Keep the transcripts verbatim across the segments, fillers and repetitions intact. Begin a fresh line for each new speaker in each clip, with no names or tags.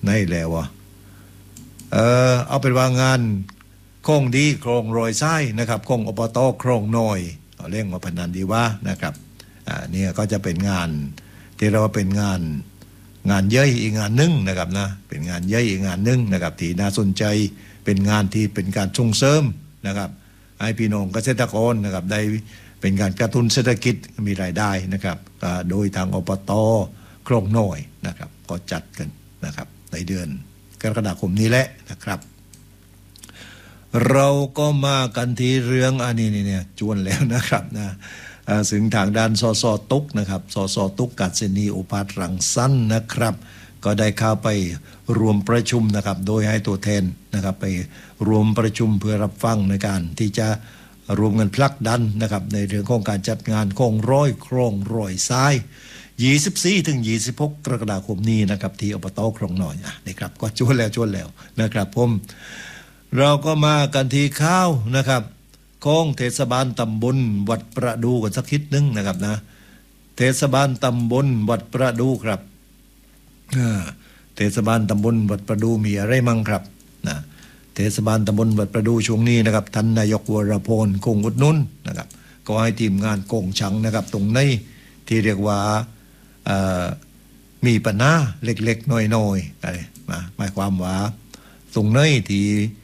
ในแล้ววะเออเอาเป็นว่างานโครงดีโครงโรยไส้นะครับโครงอบตโครงน้อยเรียกว่าพนันดีว่านะครับอ่าเนี่ยก็จะเป็นงานที่เราเป็นงานงานย่อยอีกงานนึงนะครับนะเป็นงานย่อยอีกงานนึงนะครับที่น่าสนใจเป็นงานที่เป็นการส่งเสริมนะครับให้พี่น้องเกษตรกรนะครับได้เป็นการกระตุ้นเศรษฐกิจมีรายได้นะครับโดยทางอบตโครงน้อยนะครับก็จัดกันนะครับในเดือนกรกฎาคมนี้แหละนะครับเราก็มากันที่เรื่องอันนี้เนี่ยจวนแล้วนะครับนะถึงทางด้านสสตุกนะครับสสตุกกัศนีอุปาทรังสั้นนะครับก็ได้เข้าไปรวมประชุมนะครับโดยให้ตัวแทนนะครับไปรวมประชุมเพื่อรับฟังในการที่จะรวมกันผลักดันนะครับในเรื่องของการจัดงานโครงร้อยโครงร้อยซ้ายยี่สิบสี่ถึงยี่สิบหกกรกฎาคมนี้นะครับที่อบตโครงน้อยนะครับก็จวนแล้วจวนแล้วนะครับผมเราก็มากันที่ข้าวนะครับของเทศบาลตำบลวัดประดูกันสักนิดนึงนะครับนะเทศบาลตำบลวัดประดูครับเทศบาลตำบลวัดประดูมีอะไรมั่งครับนะเทศบาลตำบลวัดประดูช่วงนี้นะครับท่านนายกวรพลคงอุดหนุนนะครับก็ให้ทีมงานโกงชังนะครับตรงนี้ที่เรียกว่ามีปัญหาเล็กๆน้อยๆอะไรมาหมายความว่าตรงนี้ที่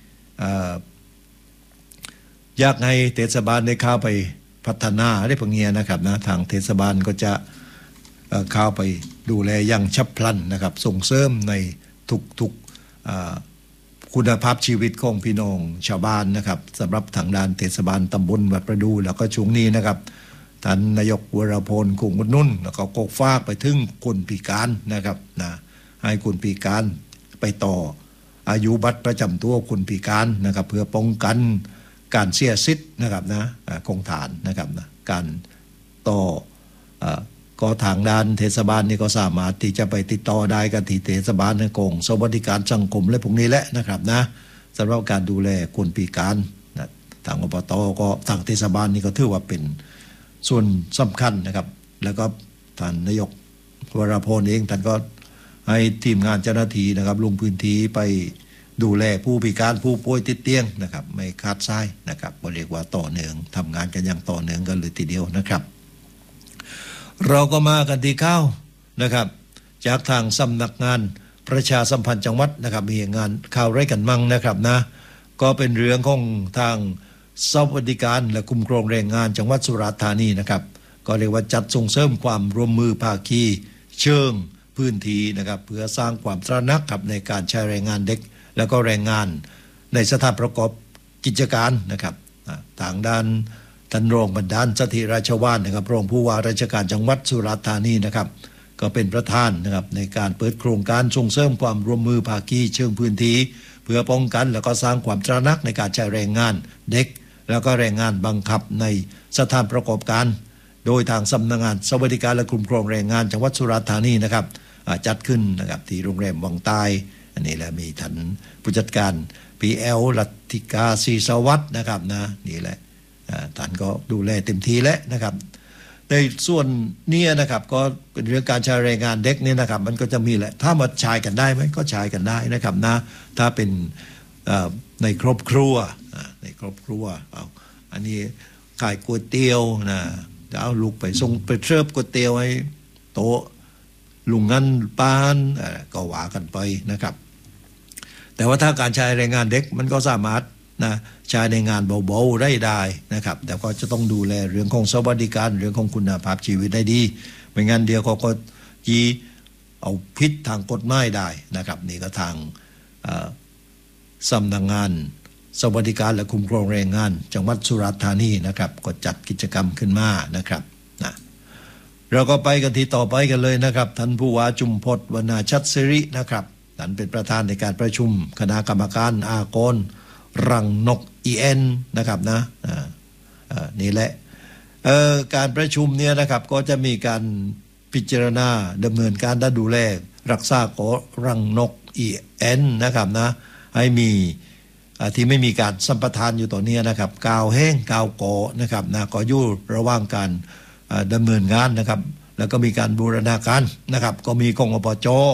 อยากให้เทศบาลได้เข้าไปพัฒนาได้พวกนี้นะครับนะทางเทศบาลก็จะเข้าไปดูแลอย่างฉับพลันนะครับส่งเสริมในทุกๆคุณภาพชีวิตของพี่น้องชาวบ้านนะครับสำหรับทางด้านเทศบาลตำบลวัดประดูแล้วก็ช่วงนี้นะครับท่านนายกวรพลคงอุดหนุนแล้วก็กกฟ้าไปถึงคนพิการนะครับนะให้คนพิการไปต่ออายุบัตรประจำตัวคนพิการนะครับเพื่อป้องกันการเสียสิทธิ์นะครับนะคงฐานนะครับนะการต่อก็ทางด้านเทศบาลนี่ก็สามารถที่จะไปติดต่อได้กันที่เทศบาลในกองสวัสดิการสังคมและพวกนี้แหละนะครับนะสำหรับการดูแลคนพิการนะทางอบตก็ทางเทศบาลนี่ก็ถือว่าเป็นส่วนสำคัญนะครับแล้วก็ท่านนายกวรพลเองท่านก็ให้ทีมงานเจ้าหน้าที่นะครับลงพื้นที่ไปดูแลผู้พิการผู้ป่วยติดเตียงนะครับไม่ขาดสายนะครับเรียกว่าต่อเนื่องทำงานกันอย่างต่อเนื่องกันเลยทีเดียวนะครับเราก็มากันที่ข้าวนะครับจากทางสำนักงานประชาสัมพันธ์จังหวัดนะครับมีงานข่าวไรกันมั่งนะครับนะก็เป็นเรื่องของทางสวัสดิการและคุ้มครองแรงงานจังหวัดสุราษฎร์ธานีนะครับก็เรียกว่าจัดส่งเสริมความร่วมมือภาคีเชิงพื้นที่นะครับเพื่อสร้างความตระหนักครับในการใช้แรงงานเด็กแล้วก็แรงงานในสถานประกอบกิจการนะครับทางด้านท่านรองบรรดาลสถิราชวาลนะครับรองผู้ว่าราชการจังหวัดสุราษฎร์ธานีนะครับก็เป็นประธานนะครับในการเปิดโครงการส่งเสริมความร่วมมือภาคีเชิงพื้นที่เพื่อป้องกันแล้วก็สร้างความตระหนักในการใช้แรงงานเด็กแล้วก็แรงงานบังคับในสถานประกอบการโดยทางสำนักงานสวัสดิการและคุ้มครองแรงงานจังหวัดสุราษฎร์ธานีนะครับจัดขึ้นนะครับที่โรงแรมวังใต้อันนี้แหละมีท่านผู้จัดการ พี แอล รัตติกาศรีสวัสดิ์นะครับนะนี่แหละท่านก็ดูแลเต็มที่แล้วนะครับในส่วนนี้นะครับก็เป็นเรื่องการใช้แรงงานเด็กนี่นะครับมันก็จะมีแหละถ้ามาใช้กันได้ไหมก็ใช้กันได้นะครับนะถ้าเป็นในครอบครัวในครอบครัวเอาอันนี้ขายก๋วยเตี๋ยวนะจะเอาลูกไปส่งไปเสิร์ฟก๋วยเตี๋ยวให้โต๊ะลุงงั้นปานก็ว่ากันไปนะครับแต่ว่าถ้าการใช้แรงงานเด็กมันก็สามารถนะใช้ในงานเบาๆได้ได้นะครับแต่ก็จะต้องดูแลเรื่องของสวัสดิการเรื่องของคุณภาพชีวิตได้ดีไม่งั้นเดียวเขาก็ยีเอาพิษทางกฎหมายได้นะครับนี่ก็ทางสำนักงานสวัสดิการและคุ้มครองแรงงานจังหวัดสุราษฎร์ธานีนะครับก็จัดกิจกรรมขึ้นมานะครับนะเราก็ไปกันที่ต่อไปกันเลยนะครับท่านผู้ว่าจุมพจน์วนาชัดศิรินะครับท่านเป็นประธานในการประชุมคณะกรรมการอากรรังนก อี เอ็น นะครับนะนี่แหละการประชุมเนี่ยนะครับก็จะมีการพิจารณาดำเนินการด้านดูแลรักษาขอรังนก อี เอ็น นะครับนะให้มีที่ไม่มีการสัมปทานอยู่ต่อเนี้ยนะครับกาวแห้งกาวกอนะครับนะก็อยู่ระหว่างการดำเนินงานนะครับแล้วก็มีการบูรณาการนะครับก็มีกองอบจ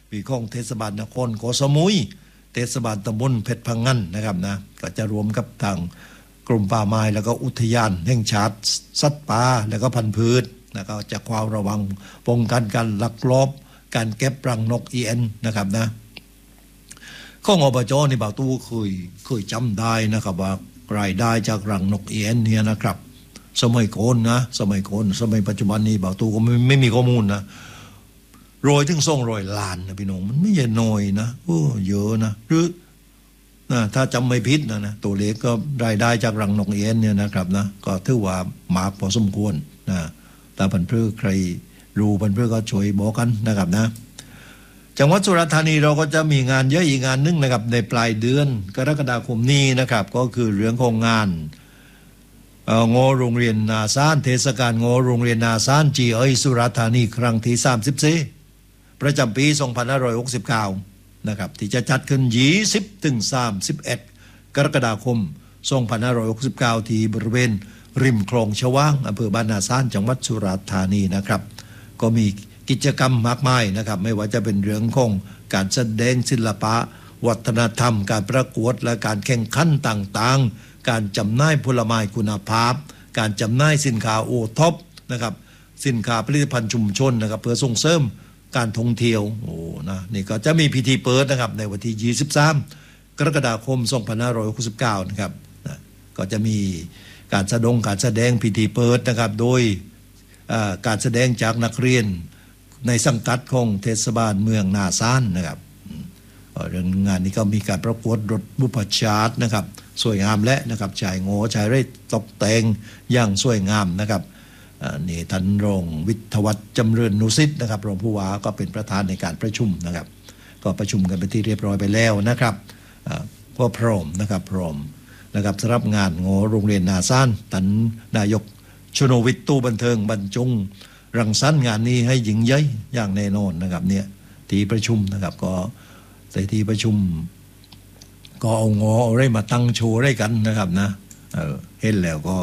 มีของเทศบาลนครเกาะสมุยเทศบาลตำบลเพชรพังงันนะครับนะก็จะรวมกับทางกรมป่าไม้แล้วก็อุทยานแห่งชาติสัตว์ป่าแล้วก็พันธุ์พืชแล้วก็จะความระวังป้องกันการลักลอบการเก็บรังนกอีเอ็นนะครับนะของอบจนี่บ่าวตู้เคยเคยจำได้นะครับว่ารายได้จากรังนกอีเอ็นเนี่ยนะครับสมัยก่อนนะสมัยก่อนสมัยปัจจุบันนี้บ่าวตู้ก็ไม่ไม่มีข้อมูลนะโรยถึงส่งโรยล้านนะพี่น้องมันไม่ใช่น้อยนะโอ้เยอะนะหรือนะถ้าจำไม่ผิดนะนะตัวเลขก็รายได้จากรังนกอีเอ็นเนี่ยนะครับนะก็ถือว่ามากพอสมควรนะแต่พันธุ์พืชใครรู้พันธุ์พืชก็ช่วยบอกกันนะครับนะจังหวัดสุราษฎร์ธานีเราก็จะมีงานเยอะอีกงานนึงนะครับในปลายเดือนกรกฎาคมนี้นะครับก็คือเรื่องของงานงอโรงเรียนนาซานเทศกาลงอโรงเรียนนาซานจีเอสุราษฎร์ธานีครั้งที่สามสิบสี่ประจำปีสองพันห้าร้อยหกสิบเก้านะครับที่จะจัดขึ้นยี่สิบถึงสามสิบเอ็ดกรกฎาคมสองพันห้าร้อยหกสิบเก้าที่บริเวณริมคลองชวางอำเภอบ้านนาซานจังหวัดสุราษฎร์ธานีนะครับก็มีกิจกรรมมากมายนะครับไม่ว่าจะเป็นเรื่องของการแสดงศิลปะวัฒนธรรมการประกวดและการแข่งขันต่างๆการจำหน่ายผลไม้คุณภาพการจำหน่ายสินค้าโอท็อปนะครับสินค้าผลิตภัณฑ์ชุมชนนะครับเพื่อส่งเสริมการท่องเที่ยวโอ้นะนี่ก็จะมีพิธีเปิดนะครับในวันที่ยี่สิบสามกรกฎาคมสองพันห้าร้อยหกสิบเก้านะครับนะก็จะมีการแสดงการแสดงพิธีเปิดนะครับโดยการแสดงจากนักเรียนในสังกัดของเทศบาลเมืองนาซานนะครับเรื่องงานนี้ก็มีการประกวดรถบุพชาตินะครับสวยงามและนะครับชายโง่ชายเร่ตกแต่งอย่างสวยงามนะครับนี่ท่านรองวิทยวัฒน์จำเริญนุสิทธิ์นะครับรองผู้ว่าก็เป็นประธานในการประชุมนะครับก็ประชุมกันไปที่เรียบร้อยไปแล้วนะครับก็พร้อมนะครับพร้อมนะครับสำหรับงานโง่โรงเรียนนาซานท่านนายกชโนวิทย์ตู้บันเทิงบรรจงรังสรรค์งานนี้ให้หญิงใหญ่อย่างแน่นอนนะครับเนี่ยที่ประชุมนะครับก็ในที่ประชุมก็เอางอเอาอะไรมาตั้งโชว์ได้กันนะครับนะ เ, เห็นแล้วก็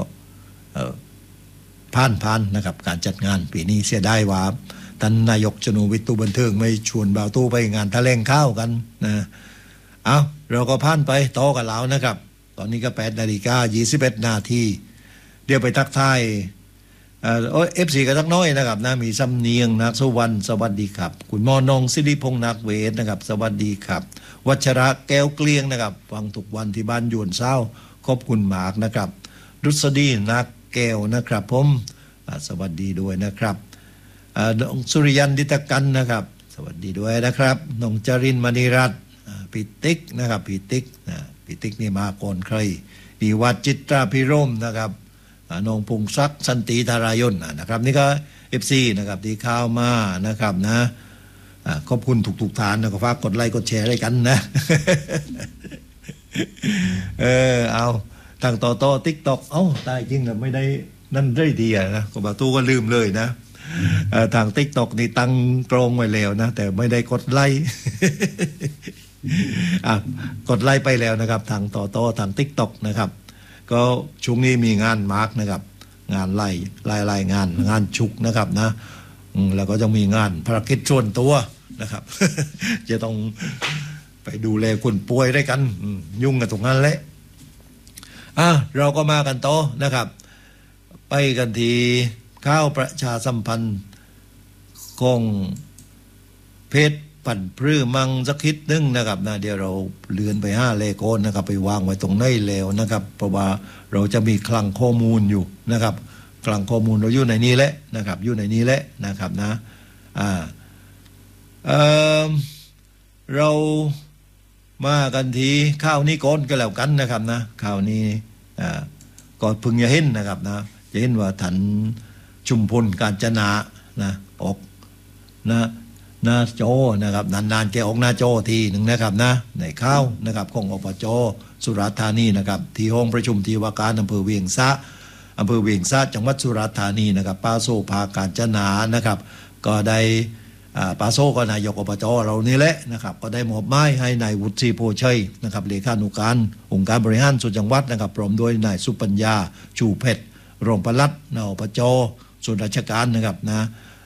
ผ่านผ่านนะครับการจัดงานปีนี้เสียดายว่าท่านนายกชโนวิทย์ตู้บันเทิงไม่ชวนบ่าวตู้ไปงานแถลงข่าวกันนะเอาเราก็ผ่านไปต่อกันแล้วนะครับตอนนี้ก็แปดนาฬิกายี่สิบเอ็ดนาทีเดี๋ยวไปทักทายเอ่อเอฟซีกันสักน้อยนะครับนะมีสำเนียงนักสุวรรณสวัสดีครับคุณมอนงศิริพงษ์นักเวทนะครับสวัสดีครับวัชระแก้วเกลียงนะครับฟังทุกวันที่บ้านยวนเศร้าขอบคุณมากนะครับรุษดีนักแก้วนะครับผมสวัสดีด้วยนะครับน้องสุริยันดิตกันนะครับสวัสดีด้วยนะครับน้องจรินมณีรัตน์พี่ติ๊กนะครับพี่ติ๊กนะพี่ติ๊กนี่มาก่อนใครมีวัดจิตราพิรมนะครับน้องพงศักดิ์สันติธารายนนะครับนี่ก็ เอฟ ซี นะครับที่เข้ามานะครับนะขอบคุณทุกๆท่านนะก็ฝากกดไลค์กดแชร์ให้กันนะเออเอาทางต่อต่อ TikTok เอ้าตายจริงนะไม่ได้นั่นได้ดีนะก็บาตู้ก็ลืมเลยนะทาง TikTok นี่ตั้งกรงไว้แล้วนะแต่ไม่ได้กดไลค์กดไลค์ไปแล้วนะครับทางต่อต่อทาง TikTok นะครับก็ช่วงนี้มีงานมาร์กนะครับงานไล่ไล่ไล่งานงานชุกนะครับนะแล้วก็จะมีงานภารกิจส่วนตัวนะครับ จะต้องไปดูแลคนป่วยด้วยกันยุ่งกันตรงนั้นแหละอ่ะเราก็มากันต่อนะครับไปกันทีข้าวประชาสัมพันธ์ของเพชรปั่นพรือมังสักคิดนึงนะครับนะเดี๋ยวเราเลื่อนไปห้าเลโก้นะครับไปวางไว้ตรงไหนแล้วนะครับเพราะว่าเราจะมีคลังข้อมูลอยู่นะครับคลังข้อมูลเราอยู่ในนี้แหละนะครับอยู่ในนี้แหละนะครับนะอ่าเอ่อเรามากันทีข้าวนี้ก่อนก็แล้วกันนะครับนะข้าวนี้อ่าก็พึงจะเห็นนะครับนะจะเห็นว่าท่านชุมพลกาญจนานะออกนะหน้าโจนะครับนานๆแกออกหน้าโจทีหนึ่งนะครับนะในข้าวนะครับของอบจสุราษฎร์ธานีนะครับที่ห้องประชุมที่ว่าการอำเภอเวียงสะอำเภอเวียงสะจังหวัดสุราษฎร์ธานีนะครับป้าโซภาการจนานะครับก็ได้ป้าโซก็นายกอบจเรานี่แหละนะครับก็ได้มอบหมายให้นายวุฒิโพชัยนะครับเลขานุการองค์การบริหารส่วนจังหวัดนะครับพร้อมด้วยนายสุปัญญาชูเพชรรองปลัดนอบจส่วนราชการนะครับนะ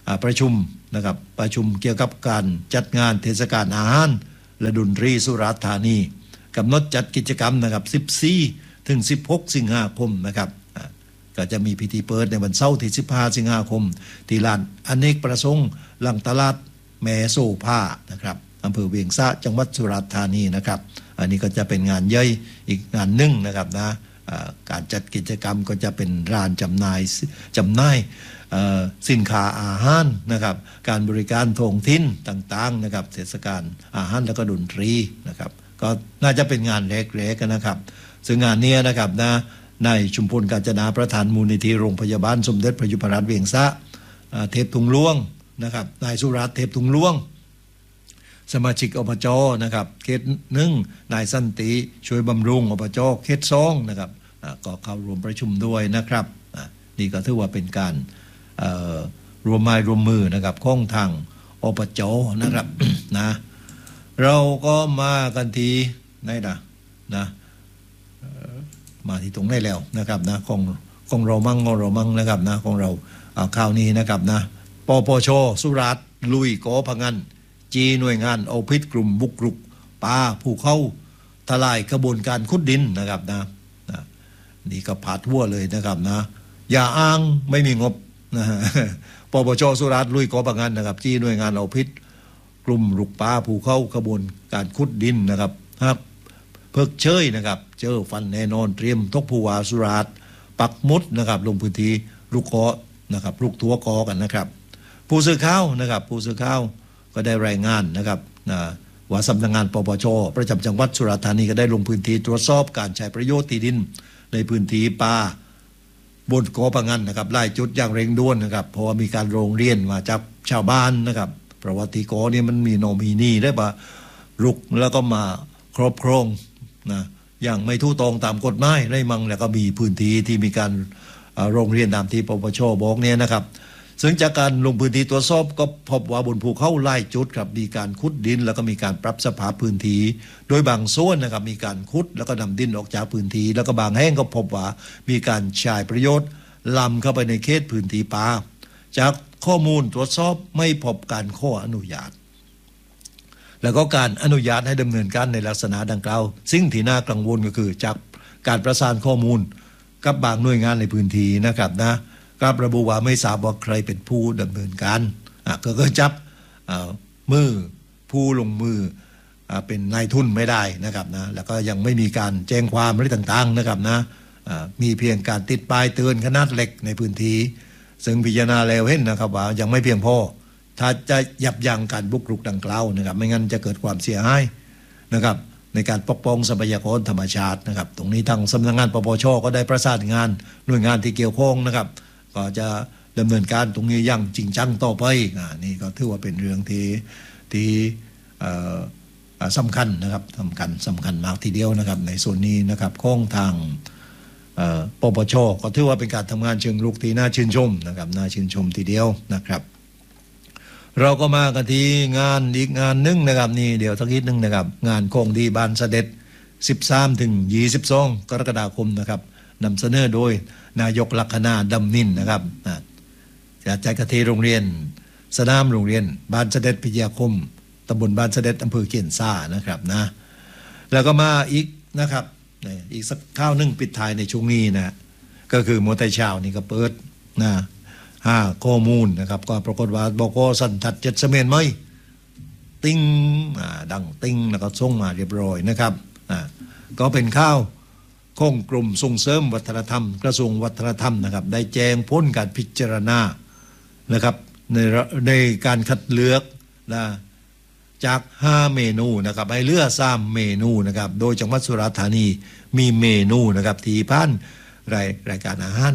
ประชุมนะครับประชุมเกี่ยวกับการจัดงานเทศกาลอาหารและดนตรีสุราษฎร์ธานีกำหนดจัดกิจกรรมนะครับสิบสี่ถึงสิบหกสิงหาคมนะครับก็จะมีพิธีเปิดในวันเสาร์ที่สิบห้าสิงหาคมที่ลานอเนกประสงค์หลังตลาดแม่โซผ้านะครับอำเภอเวียงสะจังหวัดสุราษฎร์ธานีนะครับอันนี้ก็จะเป็นงานย่อยอีกงานหนึ่งนะครับนะการจัดกิจกรรมก็จะเป็นร้านจำหน่ายจำหน่ายสินค้าอาหารนะครับการบริการท้องถิ่นต่างๆนะครับเทศกาลอาหารแล้วก็ดนตรีนะครับก็น่าจะเป็นงานเล็กๆกันนะครับซึ่งงานนี้นะครับนะนายชุมพลกาญจนาประธานมูลนิธิโรงพยาบาลสมเด็จพระยุพราชเวียงสะเทพทุงล่วงนะครับนายสุรัตน์เทพทุงล่วงสมาชิกอบจนะครับเขตหนึ่งนายสันติช่วยบำรุงอบจเขตสองนะครับก็เข้าร่วมประชุมด้วยนะครับนี่ก็ถือว่าเป็นการรวมไม้รวมมือนะครับของทางอบจนะครับ นะเราก็มากันทีไหนนะนะมาที่ตรงได้แล้วนะครับนะของของเรามั่งของเรามั่งนะครับนะของเราเอาข่าวนี้นะครับนะปปชสุราษฎร์ลุยกอพงันจีหน่วยงานเอาพิษกลุ่มบุกรุกป่าภูเขาทลายกระบวนการขุดดินนะครับนะนะนี่ก็ผาดหัวเลยนะครับนะอย่าอ้างไม่มีงบนะปปชสุราษฎร์ลุยกอพงันนะครับจีหน่วยงานเอาพิษกลุ่มรุกป่าภูเขากระบวนการขุดดินนะครับครับเพิกเชยนะครับเจอฟันแน่นอนเตรียมทกผู้ว่าสุราษฎร์ปักมุดนะครับลงพื้นที่ลูกเกาะนะครับลูกทัวกอกันนะครับผู้สื่อข่าวนะครับผู้สื่อข่าวก็ได้รายงานนะครับว่าสำนักงานปปชประจำจังหวัดสุราษฎร์ธานีก็ได้ลงพื้นที่ตรวจสอบการใช้ประโยชน์ที่ดินในพื้นที่ป่าบนเกาะพงันนะครับไล่จุดอย่างเร่งด่วนนะครับเพราะว่ามีการโรงเรียนมาจากชาวบ้านนะครับเพราะว่าที่เกาะนี้มันมีโนมีนี่ได้ปะรุกแล้วก็มาครอบครองนะอย่างไม่ถูกต้องตามกฎหมายได้มั่งแล้วก็มีพื้นที่ที่มีการโรงเรียนตามที่ปปชบอกเนี่ยนะครับซึ่งจากการลงพื้นที่ตรวจสอบก็พบว่าบนภูเขาไล่จุดครับมีการขุดดินแล้วก็มีการปรับสภาพพื้นที่โดยบางส่วนนะครับมีการขุดแล้วก็นำดินออกจากพื้นที่แล้วก็บางแห่งก็พบว่ามีการใช้ประโยชน์ล้ำเข้าไปในเขตพื้นที่ป่าจากข้อมูลตรวจสอบไม่พบการขออนุญาตแล้วก็การอนุญาตให้ดำเนินการในลักษณะดังกล่าวสิ่งที่น่ากังวลก็คือจากการประสานข้อมูลกับบางหน่วยงานในพื้นที่นะครับนะก็ระบุว่าไม่ทราบว่าใครเป็นผู้ดำเนินการก็ก็จับมือผู้ลงมือเป็นนายทุนไม่ได้นะครับนะแล้วก็ยังไม่มีการแจ้งความอะไรต่างๆนะครับนะมีเพียงการติดป้ายเตือนขนาดเล็กในพื้นที่ซึ่งพิจารณาแล้วเห็นนะครับว่ายังไม่เพียงพอถ้าจะยับยั้งการบุกรุกดังกล่าวนะครับไม่งั้นจะเกิดความเสียหายนะครับในการปกป้องทรัพยากรธรรมชาตินะครับตรงนี้ทางสำนักงานปปชก็ได้ประสานงานหน่วยงานที่เกี่ยวข้องนะครับก็จะดำเนินการตรงนี้อย่างจริงจังต่อไปนี่ก็ถือว่าเป็นเรื่องที่ที่สำคัญนะครับสำคัญสำคัญมากทีเดียวนะครับในส่วนนี้นะครับข้องทางปปชก็ถือว่าเป็นการทำงานเชิงรุกที่น่าชื่นชมนะครับน่าชื่นชมทีเดียวนะครับเราก็มากันที่งานอีกงานนึงนะครับนี่เดี๋ยวสักนิดนึงนะครับงานคงดีบานเสด็จสิบสามถึงยี่สิบสองกรกฎาคมนะครับนำเสนอโดยนายกลักษณะดำนินนะครับจะจัดกระเทโรงเรียนสนามโรงเรียนบ้านเสด็จพิทยาคมตำบลบ้านเสด็จอำเภอเกียนซ่านะครับนะแล้วก็มาอีกนะครับอีกสักข้าวนึ่งปิดท้ายในช่วงนี้นะก็คือมอเตอร์ชาวนี่ก็เปิดนะห้าข้อมูลนะครับก็ปรากฏว่าบอกว่าสันทัดเจ็ดเสมียนไหมติ้งดังติ้งแล้วก็ส่งมาเรียบร้อยนะครับก็เป็นข้าวของกลุ่มส่งเสริมวัฒนธรรมกระทรวงวัฒนธรรมนะครับได้แจ้งพ้นการพิจารณานะครับในในการคัดเลือกนะจากห้าเมนูนะครับให้เลือกสามเมนูนะครับโดยจังหวัดสุราษฎร์ธานีมีเมนูนะครับที่ผ่านรายรายการอาหาร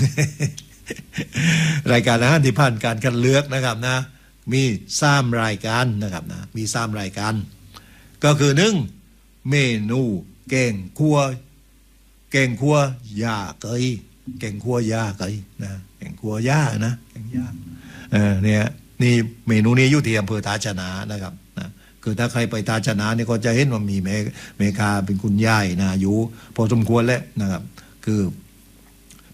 รายการอาหารที่ผ่านการคัดเลือกนะครับนะมีสามรายการนะครับนะมีสามรายการก็คือหนึ่งเมนูแกงคั่วแกงคั่วยาเกยแกงคั่วยาเกยนะแกงคั่วยานะแกงยาเออเนี่ยนี่เมนูนี้อยู่ที่อำเภอตาชนะนะครับนะคือถ้าใครไปตาชนะนี่ก็จะเห็นว่ามีเมเมคาเป็นคุณยายนะอยู่พอสมควรแล้วนะครับคือเ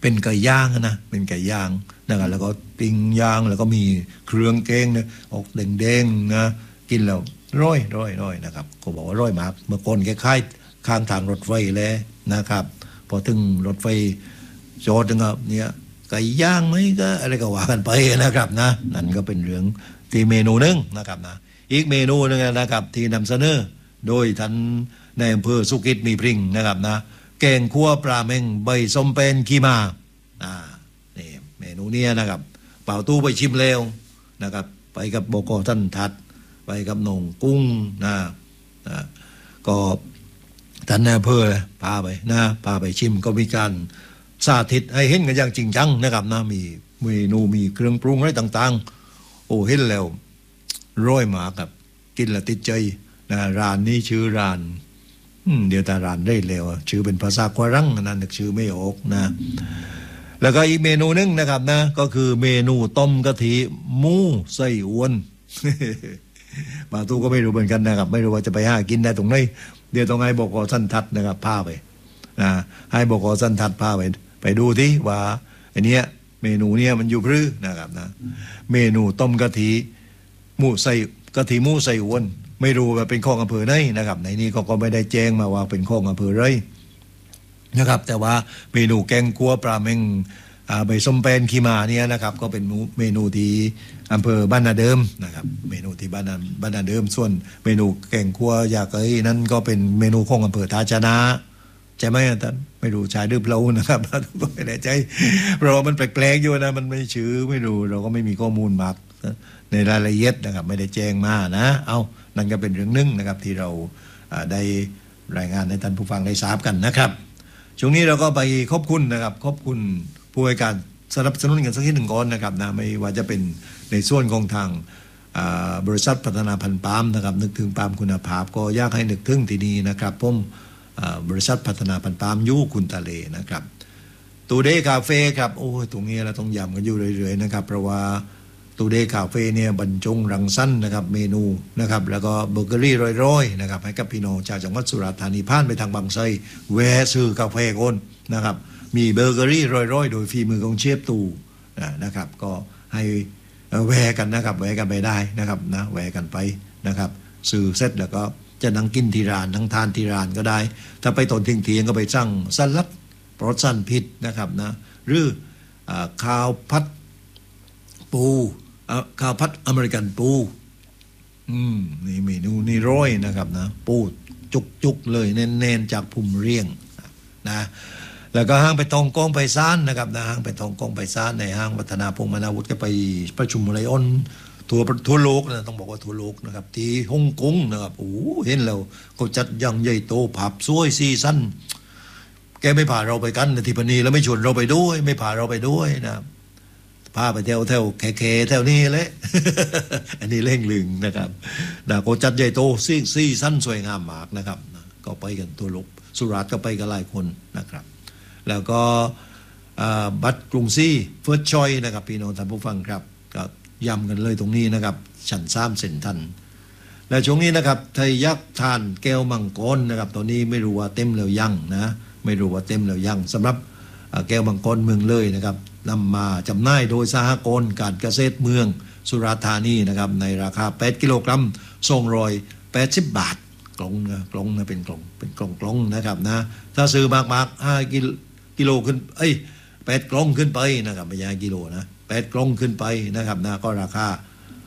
เป็นไก่ย่างนะเป็นไก่ย่างนะครับแล้วก็ปิ้งย่างแล้วก็มีเครื่องแกงนะออกแดงๆนะกินแล้วร้อยร้อยร้อยนะครับเขาบอกว่าร้อยมากเมื่อก่อนคล้ายๆข้างทางรถไฟเลยนะครับพอถึงรถไฟจอดนะครับเนี่ยไก่ย่างไหมก็อะไรก็ว่ากันไปนะครับนะนั่นก็เป็นเรื่องที่เมนูนึงนะครับนะอีกเมนูนึงนะครับที่นำเสนอโดยท่านในอำเภอสุกิตมีพริงนะครับนะแกงคั่วปลาเม่งใบส้มเป็นขี้มาอ่านี่เมนูนี้นะครับเป่าตู้ไปชิมเร็วนะครับไปกับบกท่านทัดไปกับหนงกุ้งนะนะก็ท่านในอำเภอพาไปนะพาไปชิมก็มีการสาธิตให้เห็นกันอย่างจริงจังนะครับนะมีเมนูมีเครื่องปรุงอะไรต่างๆโอ้เห็นแล้วร้อยมากครับกินแล้วติดใจนะร้านนี้ชื่อร้านเดี๋ยวตาร้านได้เร็วชื่อเป็นภาษากวารังนั่นนึกชื่อไม่ออกนะแล้วก็อีกเมนูนึงนะครับนะก็คือเมนูต้มกะทิหมูไส้อวนบางตู้ก็ไม่รู้เหมือนกันนะครับไม่รู้ว่าจะไปหากินได้ตรงไหนเดี๋ยวต้องให้บกสั้นทัดนะครับพาไปนะให้บกสั้นทัดพาไปไปดูที่ว่าอันเนี้ยเมนูเนี้ยมันอยู่พรือนะครับนะเมนูต้มกะทิหมูไส้กะทิหมูไส้อวนไม่รู้ว่าเป็นของอำเภอไหนนะครับในนี้เขาก็ไม่ได้แจ้งมาว่าเป็นของอำเภอไรนะครับแต่ว่าเมนูแกงคั่วปลาเม่งใบส้มแป้นขี้มาเนี่ยนะครับก็เป็นเมนูที่อำเภอบ้านนาเดิมนะครับเมนูที่บ้านนาบ้านนาเดิมส่วนเมนูแกงคั่วยาเกยนั้นก็เป็นเมนูของอำเภอทาชนะใช่ไหมท่านไม่รู้ชายดื้อเปล่านะครับก็ไม่แน่ใจเพราะว่ามันแปลกๆอยู่นะมันไม่ชื่อไม่รู้เราก็ไม่มีข้อมูลมากในรายละเอียดนะครับไม่ได้แจ้งมานะเอานั่นก็เป็นเรื่องนึงนะครับที่เราได้รายงานให้ท่านผู้ฟังได้ทราบกันนะครับช่วงนี้เราก็ไปขอบคุณนะครับขอบคุณผู้ให้การสนับสนุนกันสักทีหนึ่งก่อนนะครับนะไม่ว่าจะเป็นในส่วนของทางบริษัทพัฒนาพันธุ์ปาล์มนะครับนึกถึงปาล์มคุณภาพก็อยากให้นึกถึงที่นี่นะครับผมบริษัทพัฒนาพันธุ์ปาล์มยูคุณตะเลนะครับตูเดย์คาเฟ่ครับโอ้ตรงนี้เราต้องย้ำกันอยู่เรื่อยๆนะครับเพราะว่าตูเดย์คาเฟ่เนี่ยบรรจงรังสรรค์นะครับเมนูนะครับแล้วก็เบเกอรี่ร้อยๆนะครับให้กับพี่น้องชาวจังหวัดสุราษฎร์ธานีผ่านไปทางบางไทรแวะซื้อกาแฟคนนะครับมีเบเกอรี่ร้อยๆโดยฝีมือของเชฟตูนะครับก็ให้แวะกันนะครับแวะกันไปได้นะครับนะแวะกันไปนะครับซื้อเสร็จแล้วก็จะนั่งกินที่ร้านนั่งทานที่ร้านก็ได้ถ้าไปตอนเที่ยงๆก็ไปสั่งสลัดปลอดสารพิษนะครับนะหรือข้าวผัดปูข้าวผัดอเมริกันปูอืมนี่เมนูนี่ร้อยนะครับนะปูจุกๆเลยแน่นๆจากภูมิเรียงนะแล้วก็ห้างไปตองกองไปซ่านนะครับนะห้างไปตองกองไปซ่านในห้างวัฒนาพงษ์มนาวุฒิก็ไปประชุมไลออนทั่วทั่วโลกนะต้องบอกว่าทั่วโลกนะครับที่ฮ่องกงนะครับโอ้เห็นแล้วเขาจัดอย่างใหญ่โตผับสวยซีซั่นแกไม่พาเราไปกันนะทิพนีแล้วไม่ชวนเราไปด้วยไม่พาเราไปด้วยนะพาไปเที่ยวเที่ยวแขๆแถวนี้เลย อันนี้เล่งลึงนะครับนะเขาจัดใหญ่โตซีซีซั่นสวยงามมากนะครับก็ไปกันทั่วโลกสุราษฎร์ก็ไปกันหลายคนนะครับแล้วก็บัตรกรุงซีเฟิร์สชอยนะครับพี่น้องท่านผู้ฟังครับก็ย้ำกันเลยตรงนี้นะครับชั้นสามเซ็นทันและช่วงนี้นะครับไทยยักษ์ทานแก้วมังกรนะครับตอนนี้ไม่รู้ว่าเต็มแล้วยังนะไม่รู้ว่าเต็มแล้วยังสำหรับแก้วมังกรเมืองเลยนะครับนำมาจำหน่ายโดยสหกรณ์การเกษตรเมืองสุราษฎร์ธานีนะครับในราคาแปดกิโลกรัมสองร้อยแปดสิบบาทกล่องนะกล่องนะเป็นกล่องเป็นกล่องกล่องนะครับนะถ้าซื้อมากๆห้ากิโลขึ้นเอ้ยแปดกล่องขึ้นไปนะครับไม่ใช่กิโลนะแปดกล่องขึ้นไปนะครับนะก็ราคา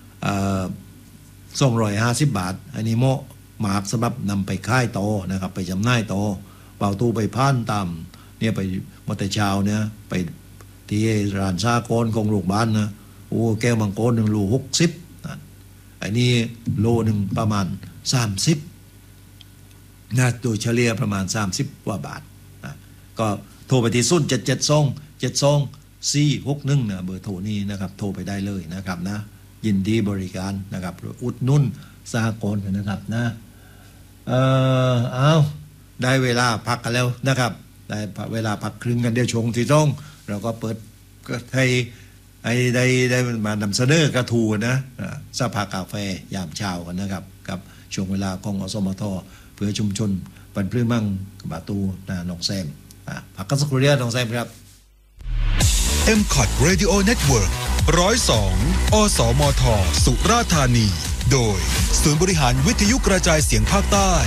สองร้อยห้าสิบบาทอันนี้เหมาะมากสำหรับนำไปค่ายต่อนะครับไปจำหน่ายต่อเป่าตู้ไปพานตามเนี่ยไปมอเตอร์ชาวเนี่ยไปที่ร้านซาโกนของโรงพยาบาลนะโอ้แก้วมังกรหนึ่งโลหกสิบอันนี้โลหนึ่งประมาณสามสิบนะโดยเฉลี่ยประมาณสามสิบกว่าบาทนะก็โทรไปที่ศูนย์เจ็ดเจ็ดสองเจ็ดสองสี่หกหนึ่งนะเบอร์โทรนี้นะครับโทรไปได้เลยนะครับนะยินดีบริการนะครับอุดหนุนสหกรณ์นะครับนะเออเอาได้เวลาพักกันแล้วนะครับได้เวลาพักครึ่งกันเดี๋ยวชงที่ต้องเราก็เปิดก็ให้ไอ้ได้ได้มานำเสนอกระทูนะสภากาแฟยามเช้ากันนะครับกับช่วงเวลาของอสมทเพื่อชุมชนปันพลื้มั่งบาตูนาหนองแซมพักกันสักครู่เดียวหนองแซมครับ
เอ็ม ซี โอ ที Radio Network หนึ่งศูนย์สอง อสมท สุราษฎร์ธานีโดยศูนย์บริหารวิทยุกระจายเสียงภาคใต้